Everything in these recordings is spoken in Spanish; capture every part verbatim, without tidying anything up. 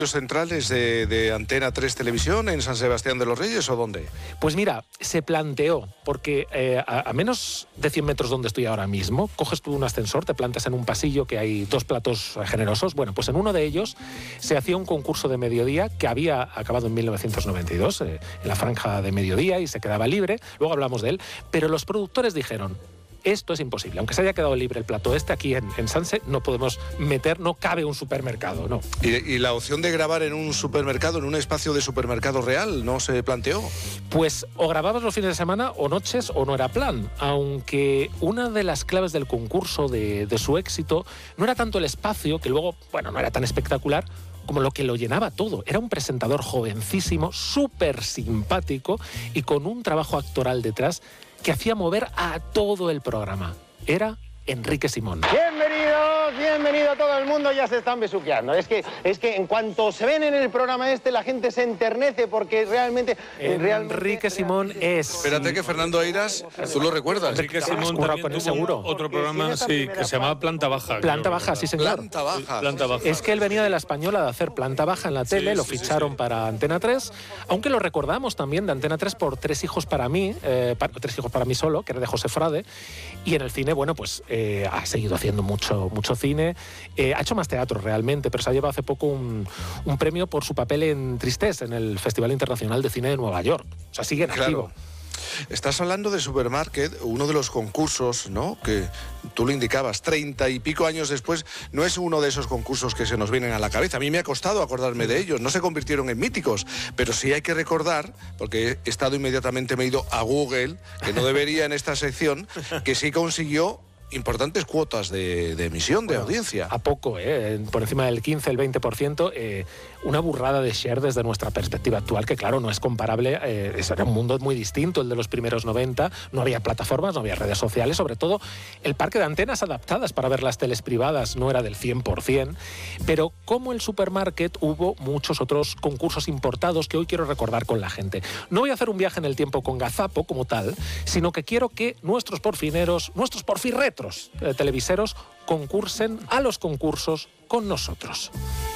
centrales de, de Antena tres Televisión en San Sebastián de los Reyes o dónde? Pues mira, se planteó, porque eh, a, a menos de cien metros donde estoy ahora mismo, coges tú un ascensor, te plantas en un pasillo que hay dos platos generosos. Bueno, pues en uno de ellos se hacía un concurso de mediodía que había acabado en mil novecientos noventa y dos, eh, en la franja de mediodía, y se quedaba libre. Luego hablamos de él, pero los productores dijeron: esto es imposible. Aunque se haya quedado libre el plato este, aquí en, en Sanse no podemos meter, no cabe un supermercado, no. ¿Y, y la opción de grabar en un supermercado, en un espacio de supermercado real, no se planteó? Pues o grababas los fines de semana o noches o no era plan. Aunque una de las claves del concurso, de, de su éxito, no era tanto el espacio, que luego, bueno, no era tan espectacular, como lo que lo llenaba todo. Era un presentador jovencísimo, súper simpático y con un trabajo actoral detrás que hacía mover a todo el programa. Era Enrique Simón. Bienvenidos, bienvenido a todo el mundo, ya se están besuqueando. Es que, es que en cuanto se ven en el programa este, la gente se enternece porque realmente... Enrique realmente, Simón realmente... es... Espérate que Fernando Airas, tú lo recuerdas. Enrique Simón Currado también con él, tuvo seguro. otro programa, sí, que se llamaba Planta Baja. Planta creo, Baja, ¿verdad? sí señor. Planta baja. Planta Baja. Es que él venía de La Española de hacer Planta Baja en la tele, Sí, lo sí, ficharon sí, sí. para Antena tres, aunque lo recordamos también de Antena tres por Tres hijos para mí, eh, para, Tres hijos para mí solo, que era de José Frade, y en el cine, bueno, pues eh, ha seguido haciendo mucho, mucho cine, eh, ha hecho más teatro realmente, pero se ha llevado hace poco un, un premio por su papel en Tristesse, en el Festival Internacional de Cine de Nueva York. O sea, sigue en Claro. activo. Estás hablando de Supermarket, uno de los concursos, ¿no?, que tú lo indicabas, treinta y pico años después, no es uno de esos concursos que se nos vienen a la cabeza. A mí me ha costado acordarme de ellos, no se convirtieron en míticos, pero sí hay que recordar, porque he estado inmediatamente, me he ido a Google, que no debería en esta sección, que sí consiguió importantes cuotas de, de emisión, de Bueno, audiencia. A poco, ¿eh? Por encima del quince, el veinte por ciento. Eh, una burrada de share desde nuestra perspectiva actual, que claro, no es comparable. Eh, eso era un mundo muy distinto, el de los primeros noventa. No había plataformas, no había redes sociales. Sobre todo, el parque de antenas adaptadas para ver las teles privadas no era del cien por ciento. Pero como el Supermarket, hubo muchos otros concursos importados que hoy quiero recordar con la gente. No voy a hacer un viaje en el tiempo con Gazapo como tal, sino que quiero que nuestros porfineros, nuestros porfirretos, Eh, televiseros concursen a los concursos con nosotros.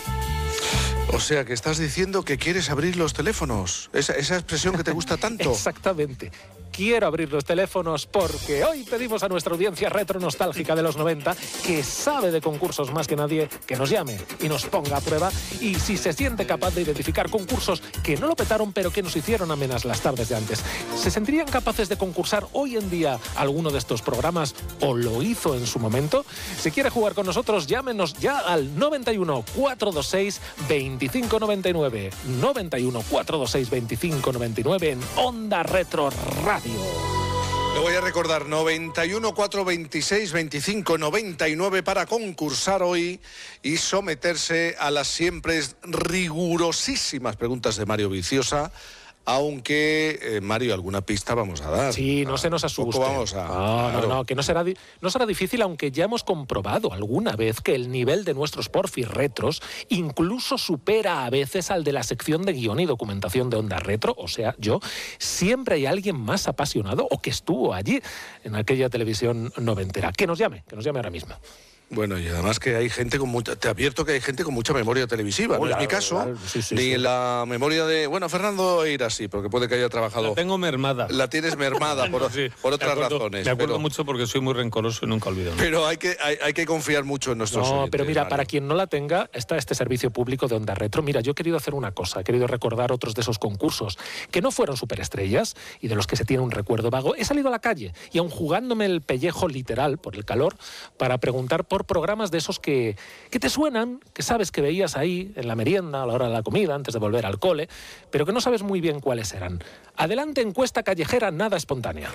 O sea, que estás diciendo que quieres abrir los teléfonos, esa, esa expresión que te gusta tanto. Exactamente. Quiero abrir los teléfonos porque hoy pedimos a nuestra audiencia retro nostálgica de los noventa, que sabe de concursos más que nadie, que nos llame y nos ponga a prueba, y si se siente capaz de identificar concursos que no lo petaron pero que nos hicieron amenas las tardes de antes. ¿Se sentirían capaces de concursar hoy en día alguno de estos programas o lo hizo en su momento? Si quiere jugar con nosotros, llámenos ya al noventa y uno, cuatrocientos veintiséis, veinticinco noventa y nueve, noventa y uno, cuatrocientos veintiséis, veinticinco noventa y nueve en Onda Retro Radio. Le voy a recordar, noventa y uno, cuatrocientos veintiséis, veinticinco noventa y nueve para concursar hoy y someterse a las siempre rigurosísimas preguntas de Mario Viciosa. Aunque, eh, Mario, alguna pista vamos a dar. Sí, no se nos asuste. Poco vamos a... No, claro. no, no, que no será, di- no será difícil, aunque ya hemos comprobado alguna vez que el nivel de nuestros porfirretros incluso supera a veces al de la sección de guión y documentación de Onda Retro, o sea, yo. Siempre hay alguien más apasionado o que estuvo allí en aquella televisión noventera. Que nos llame, que nos llame ahora mismo. Bueno, y además que hay gente con mucha... Te advierto que hay gente con mucha memoria televisiva. Oh, No es la- mi caso, la- sí, sí, ni sí. la memoria de... Bueno, Fernando irá así, porque puede que haya trabajado... La tengo mermada. La tienes mermada por, Sí, por me otras acuerdo- razones. Me acuerdo pero, mucho porque soy muy rencoroso y nunca olvido. nada. pero hay, que, hay, hay que confiar mucho en nuestros No, oyentes, pero mira, Mario. para quien no la tenga, está este servicio público de Onda Retro. Mira, yo he querido hacer una cosa, he querido recordar otros de esos concursos que no fueron superestrellas y de los que se tiene un recuerdo vago. He salido a la calle y aun jugándome el pellejo literal por el calor para preguntar por programas de esos que, que te suenan, que sabes que veías ahí en la merienda, a la hora de la comida, antes de volver al cole, pero que no sabes muy bien cuáles eran. Adelante, encuesta callejera, nada espontánea.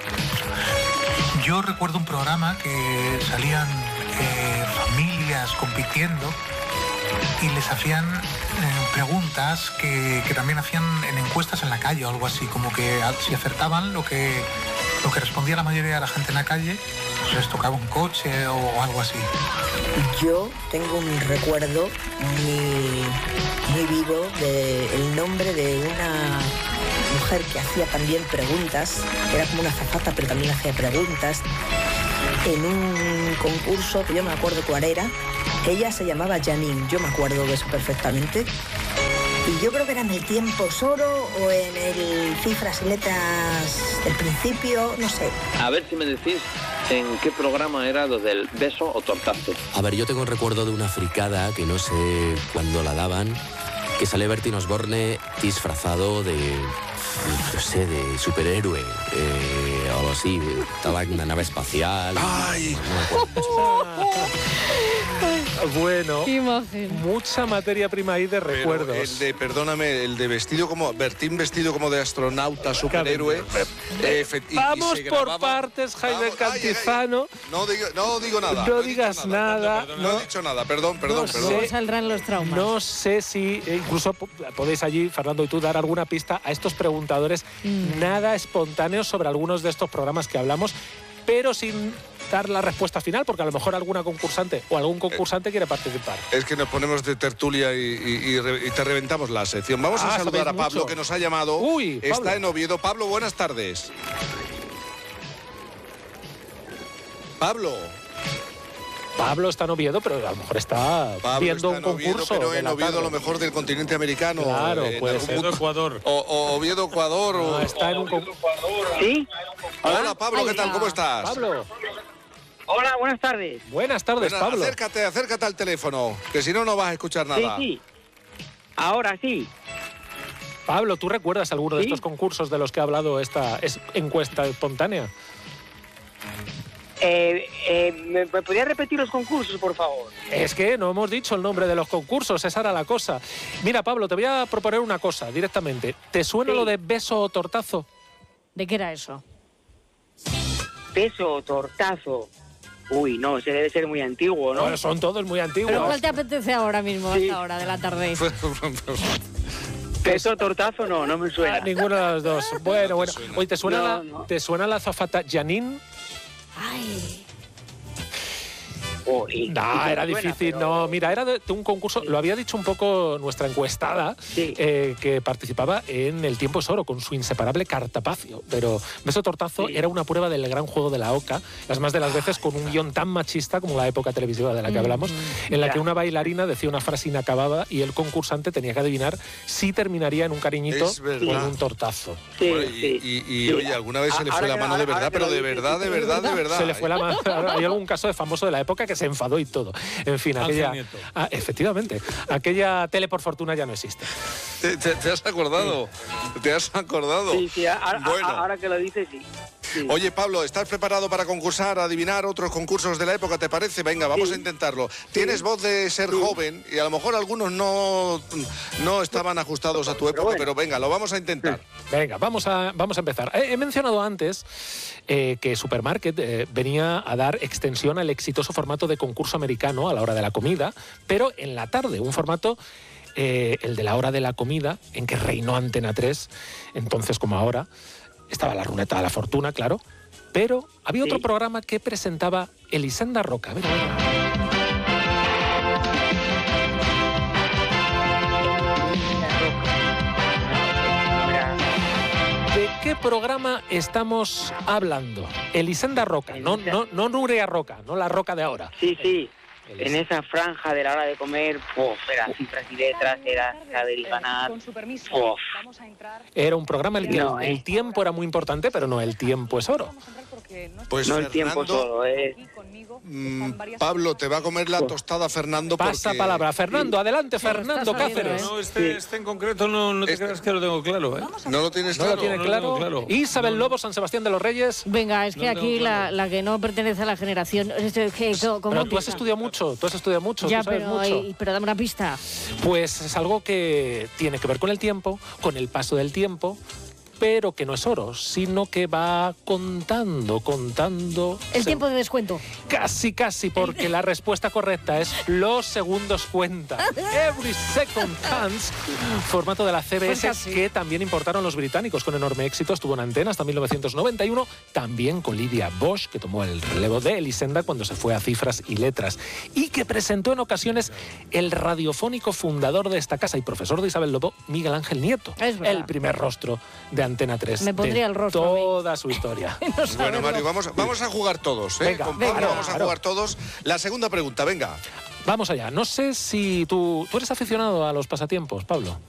Yo recuerdo un programa que salían eh, familias compitiendo y les hacían eh, preguntas que, que también hacían en encuestas en la calle o algo así, como que a- si acertaban lo que, lo que respondía la mayoría de la gente en la calle, pues les tocaba un coche o, o algo así. Yo tengo un recuerdo muy, muy vivo del nombre de una mujer que hacía también preguntas, era como una azafata pero también hacía preguntas, en un concurso que yo me acuerdo cuál era. Ella se llamaba Janine, yo me acuerdo de eso perfectamente, Y yo creo que era en El tiempo es oro o en el Cifras y letras del principio, no sé. A ver si me decís en qué programa era lo del beso o tortazo. A ver, yo tengo un recuerdo de una fricada que no sé cuándo la daban, que sale Bertín Osborne disfrazado de, no sé, de superhéroe, eh, o algo así, estaba en una nave espacial. ¡Ay! No me acuerdo mucho. Bueno, Qué imagen. mucha materia prima ahí de Pero recuerdos. el de, perdóname, el de vestido como, Bertín vestido como de astronauta, superhéroe. eh, fe- y- y Vamos se por grababa- partes, Jaime Vamos, ay, ay, ay. Cantizano. No digo, no digo nada. No he dicho digas nada. No he dicho nada, perdón, perdón, No perdón. Luego sé. saldrán los traumas. No sé si eh, incluso po- podéis allí, Fernando y tú, dar alguna pista a estos preguntadores Mm. nada espontáneos sobre algunos de estos programas que hablamos, pero sin dar la respuesta final, porque a lo mejor alguna concursante o algún concursante quiere participar. Es que nos ponemos de tertulia y, y- y re- y te reventamos la sección. Vamos Ah, a saludar a sabéis Pablo, mucho. que nos ha llamado. Uy, Está Pablo. en Oviedo. Pablo, buenas tardes. Pablo. Pablo está en Oviedo, pero a lo mejor está Pablo viendo está un en Oviedo, concurso. pero de en la Oviedo tarde. lo mejor del continente americano. Claro, en puede algún ser. punto- Ecuador. O, o Oviedo, Ecuador. o- No, está en un con- ¿Sí? Hola, Pablo, ¿qué Ay, tal? ya. ¿Cómo estás? Pablo, Hola, buenas tardes. buenas tardes, Bueno, Pablo. acércate, acércate al teléfono, que si no, no vas a escuchar Sí, nada. sí. Ahora sí. Pablo, ¿tú recuerdas alguno de Sí. estos concursos de los que ha hablado esta es- encuesta espontánea? Eh, eh, ¿me, me podría repetir los concursos, por favor? Es que no hemos dicho el nombre de los concursos, esa era la cosa. Mira, Pablo, te voy a proponer una cosa directamente. ¿Te suena Sí. lo de beso o tortazo? ¿De qué era eso? Beso, tortazo. Uy, no, ese debe ser muy antiguo, ¿no? Bueno, son todos muy antiguos. ¿Pero cuál te apetece ahora mismo, a Sí. esta hora de la tarde? Beso, tortazo, no, no me suena. Ah, ninguno de los dos. Bueno, bueno. Oye, ¿te suena, No, la, no. ¿te suena la azafata Janine? Ay, Uy, No, sí era me suena, difícil. pero- No, mira, era de, de un concurso, lo había dicho un poco nuestra encuestada, Sí. eh, que participaba en El tiempo es oro con su inseparable Cartapacio. Pero Beso Tortazo Sí. era una prueba del gran juego de la oca, las más de las veces con un guión tan machista como la época televisiva de la que hablamos, en la Ya. que una bailarina decía una frase inacabada y el concursante tenía que adivinar si terminaría en un cariñito Es verdad. o en un tortazo. Sí, Bueno, y, sí. y- y, Sí. oye, alguna vez se le Ahora fue la que- mano de ahora- verdad, ahora que pero lo de dices, verdad, sí, de sí, verdad, de verdad. verdad. Se le fue la mano. Hay algún caso de famoso de la época que se enfadó y todo. En fin, Ángel aquella. Nieto. Ah, efectivamente. Aquella tele por fortuna ya no existe. ¿Te, te- te has acordado? ¿Te has acordado? Sí, sí, ahora, Bueno. ahora que lo dices, sí. Sí. Oye, Pablo, ¿estás preparado para concursar, adivinar otros concursos de la época, te parece? Venga, vamos Sí. a intentarlo. Tienes voz de ser joven y a lo mejor algunos no, no estaban ajustados a tu época, bueno. pero venga, lo vamos a intentar. Venga, vamos a, vamos a empezar. He, he mencionado antes eh, que Supermarket eh, venía a dar extensión al exitoso formato de concurso americano a la hora de la comida, pero en la tarde, un formato, eh, el de la hora de la comida, en que reinó Antena tres, entonces como ahora. Estaba la ruleta de la fortuna, claro, pero había otro Sí. programa que presentaba Elisenda Roca. A ver, a ver. ¿De qué programa estamos hablando? Elisenda Roca, no, no, no Nuria Roca, no la Roca de ahora. Sí, sí. Elis- En esa franja de la hora de comer, pues, era cifras y letras, era saber y ganar. Con su permiso, Uf. vamos a entrar. Era un programa en el que No, el eh. tiempo era muy importante, pero no el tiempo es oro. Vamos a entrar porque no Pues No el tiempo Fernando, solo, eh. aquí conmigo. mm, Están varias Pablo, personas te va a comer la tostada Fernando Pasa porque... palabra. Fernando, adelante, Sí, lo Fernando estás sabiendo, Cáceres. ¿eh? No, este, este en concreto no, no te Este- creas que lo tengo claro, ¿eh? Vamos a ¿No lo tienes ¿No claro? lo tiene no lo claro? tengo claro. Isabel No, no. Lobo, San Sebastián de los Reyes. venga, es que No, aquí no, la, claro. la que no pertenece a la generación... Es que, ¿cómo Pero tú has empieza? estudiado mucho, tú has estudiado mucho, Ya, tú sabes pero, mucho. y- pero dame una pista. Pues es algo que tiene que ver con el tiempo, con el paso del tiempo, pero que no es oro, sino que va contando, contando... El se- tiempo de descuento. Casi, casi, porque la respuesta correcta es los segundos cuentan. Every second counts, formato de la C B Pues S casi. que también importaron los británicos con enorme éxito. Estuvo en antena hasta mil novecientos noventa y uno, también con Lydia Bosch, que tomó el relevo de Elisenda cuando se fue a Cifras y Letras, y que presentó en ocasiones el radiofónico fundador de esta casa y profesor de Isabel Lobo, Miguel Ángel Nieto, Es verdad. el primer rostro de Antena tres. Me pondría de el rostro a mí. toda su historia. No Bueno, saberlo. Mario, vamos, vamos a jugar todos, ¿eh? Venga, Con Pablo venga, vamos a claro. jugar todos. La segunda pregunta, venga. Vamos allá. No sé si tú, tú eres aficionado a los pasatiempos, Pablo.